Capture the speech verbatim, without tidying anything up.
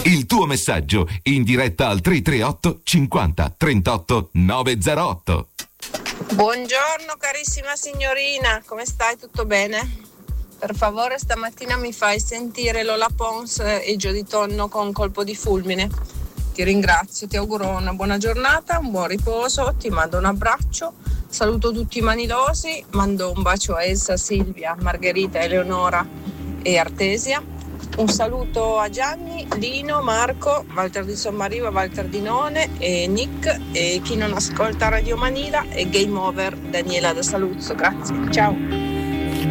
Il tuo messaggio in diretta al tre tre otto cinquanta trentotto novecentootto. Buongiorno carissima signorina, come stai? Tutto bene? Per favore stamattina mi fai sentire Lola Pons e Gio Tonno con Colpo di fulmine. Ti ringrazio, ti auguro una buona giornata, un buon riposo, ti mando un abbraccio, saluto tutti i manilosi, mando un bacio a Elsa, Silvia, Margherita, Eleonora e Artesia. Un saluto a Gianni, Lino, Marco, Walter di Sommariva, Walter di None e Nick, e chi non ascolta Radio Manila e Game Over, Daniela da Saluzzo. Grazie, ciao.